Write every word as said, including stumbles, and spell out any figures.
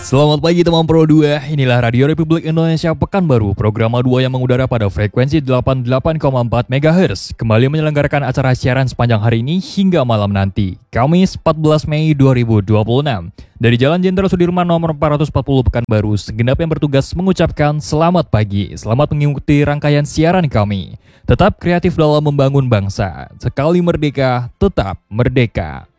Selamat pagi teman Pro dua, inilah Radio Republik Indonesia Pekanbaru, program A dua yang mengudara pada frekuensi delapan puluh delapan koma empat megahertz, kembali menyelenggarakan acara siaran sepanjang hari ini hingga malam nanti, Kamis empat belas Mei dua ribu dua puluh enam. Dari Jalan Jenderal Sudirman nomor empat ratus empat puluh Pekanbaru, segenap yang bertugas mengucapkan selamat pagi, selamat mengikuti rangkaian siaran kami. Tetap kreatif dalam membangun bangsa, sekali merdeka, tetap merdeka.